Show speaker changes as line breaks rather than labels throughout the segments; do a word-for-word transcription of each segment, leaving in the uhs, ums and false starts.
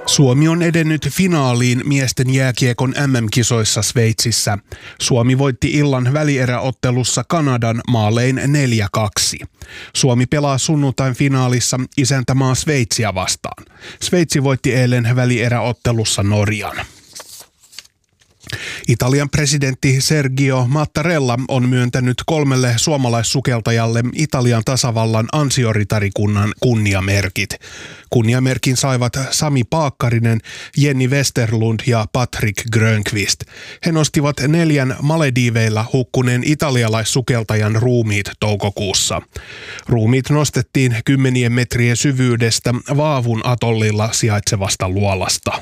Suomi on edennyt finaaliin miesten jääkiekon M M-kisoissa Sveitsissä. Suomi voitti illan välieräottelussa Kanadan maalein neljä kaksi. Suomi pelaa sunnuntain finaalissa isäntämaa Sveitsiä vastaan. Sveitsi voitti eilen välieräottelussa Norjan. Italian presidentti Sergio Mattarella on myöntänyt kolmelle suomalaissukeltajalle Italian tasavallan ansioritarikunnan kunniamerkit. Kunniamerkin saivat Sami Paakkarinen, Jenni Westerlund ja Patrick Grönqvist. He nostivat neljän Malediiveilla hukkuneen italialaissukeltajan ruumiit toukokuussa. Ruumiit nostettiin kymmenien metrien syvyydestä Vaavun atollilla sijaitsevasta luolasta.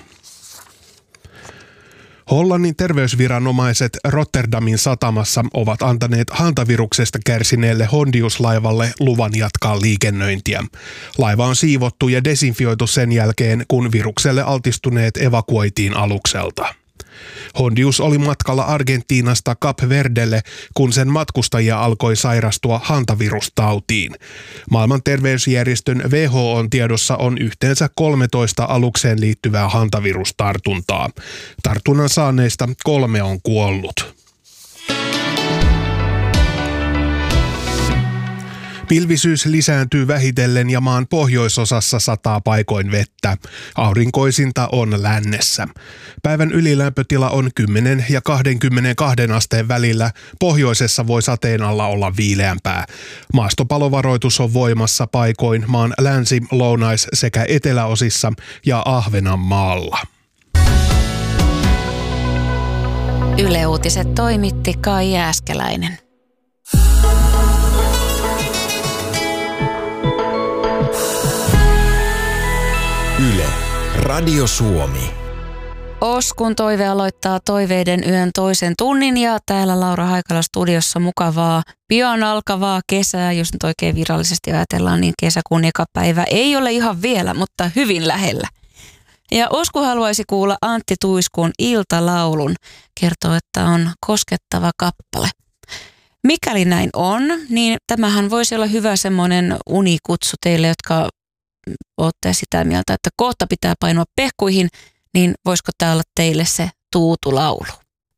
Hollannin terveysviranomaiset Rotterdamin satamassa ovat antaneet hantaviruksesta kärsineelle Hondius-laivalle luvan jatkaa liikennöintiä. Laiva on siivottu ja desinfioitu sen jälkeen, kun virukselle altistuneet evakuoitiin alukselta. Hondius oli matkalla Argentiinasta Kap Verdelle, kun sen matkustajia alkoi sairastua hantavirustautiin. Maailman terveysjärjestön W H O:n tiedossa on yhteensä kolmetoista alukseen liittyvää hantavirustartuntaa. Tartunnan saaneista kolme on kuollut. Pilvisyys lisääntyy vähitellen ja maan pohjoisosassa sataa paikoin vettä. Aurinkoisinta on lännessä. Päivän ylilämpötila on kymmenen ja kaksikymmentäkaksi asteen välillä. Pohjoisessa voi sateen alla olla viileämpää. Maastopalovaroitus on voimassa paikoin maan länsi-, lounais- sekä eteläosissa ja Ahvenanmaalla.
Yle Uutiset toimitti Kai Jääskeläinen.
Yle, Radio Suomi.
Oskun toive aloittaa toiveiden yön toisen tunnin ja täällä Laura Haikala studiossa mukavaa pian alkavaa kesää, jos nyt oikein virallisesti ajatellaan, niin kesäkuun eka päivä ei ole ihan vielä, mutta hyvin lähellä. Ja Osku haluaisi kuulla Antti Tuiskun iltalaulun, kertoo, että on koskettava kappale. Mikäli näin on, niin tämähän voisi olla hyvä semmoinen unikutsu teille, jotka olette sitä mieltä, että kohta pitää painua pehkuihin, niin voisiko tämä olla teille se tuutulaulu?